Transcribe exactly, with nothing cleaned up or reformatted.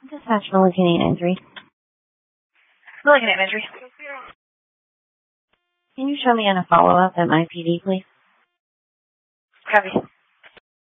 Dispatch Milligan eight nine three. Milligan eight nine three. Can you show me on a follow-up at my P D, please? Copy.